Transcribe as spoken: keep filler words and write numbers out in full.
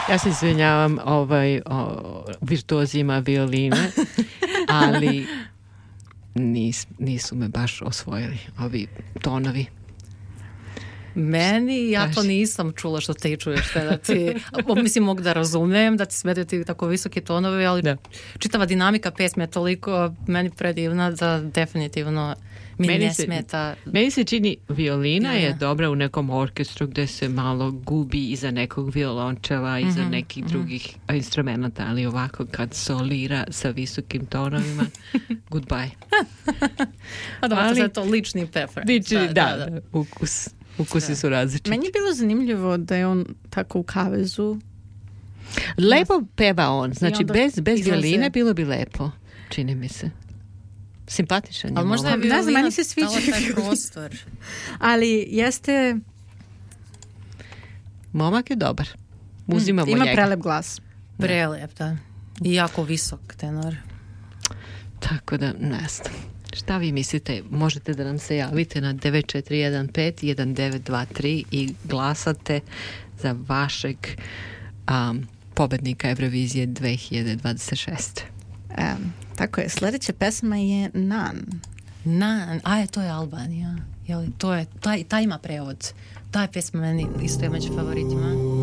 Ja se izvinjavam ovaj, o, virtuozima violine, ali nis, nisu me baš osvojili ovi tonovi. Meni, ja to nisam čula što ti čuješ. Da ti, mislim, mogu da razumem da ti smetaju ti tako visoki tonovi, ali da. Čitava dinamika pesme je toliko meni predivna da definitivno mi meni ne se, smeta. Meni se čini violina ja, ja. je dobra u nekom orkestru gde se malo gubi iza nekog violončela, iza mm-hmm, nekih mm-hmm. drugih instrumenta, ali ovako kad solira sa visokim tonovima, goodbye. A da, ali, to je to lični preference. Lični, da, da, da, da, ukus. Ukusi su različiti. Meni je bilo zanimljivo da je on tako u kavezu. Lepo peva on. Znači, bez, bez violine bilo bi lepo. Čini mi se. Simpatičan je. Ali možda je violina, ne znam, meni se sviđa taj prostor. Ali jeste... Momak je dobar. Uzimamo mm, ima njega. prelep glas. Prelep, da. I jako visok tenor. Tako da, ne znam. Šta vi mislite? Možete da nam se javite na devet četiri jedan pet jedan devet dva tri i glasate za vašeg um, pobednika Eurovizije dve hiljade dvadeset šeste. Um, tako je. Sljedeća pesma je Nan. Nan. A je, to je Albanija. Jeli, to je, taj, taj ima prevod. Ta je pesma meni isto je među favoritima.